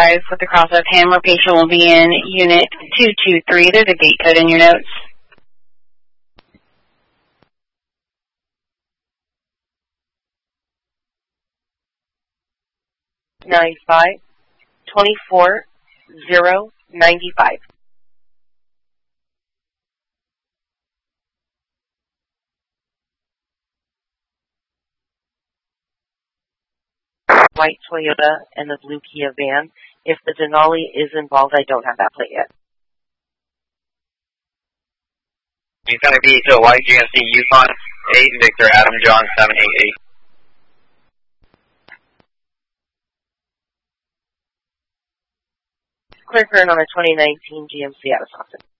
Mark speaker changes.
Speaker 1: 5 with the cross-up hammer. Patient will be in unit 223. There's a gate code in your notes.
Speaker 2: $95-24-095. White Toyota and the blue Kia van. If the Denali is involved, I don't have that plate yet.
Speaker 3: He's going to be to White GMC Yukon 8, Victor Adam John 788.
Speaker 2: Clear current on a 2019 GMC out of Austin.